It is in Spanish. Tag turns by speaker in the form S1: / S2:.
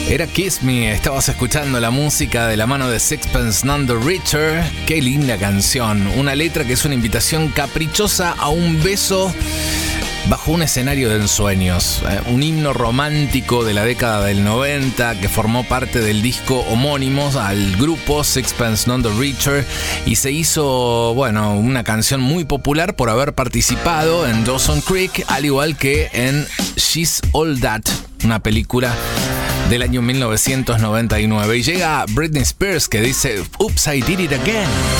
S1: Era Kiss Me, estabas escuchando la música de la mano de Sixpence None the Richer. Qué linda canción, una letra que es una invitación caprichosa a un beso bajo un escenario de ensueños, un himno romántico de la década del 90 que formó parte del disco homónimo al grupo Sixpence None the Richer y se hizo, bueno, una canción muy popular por haber participado en Dawson's Creek, al igual que en She's All That, una película del año 1999. Y llega Britney Spears que dice Oops, I Did It Again.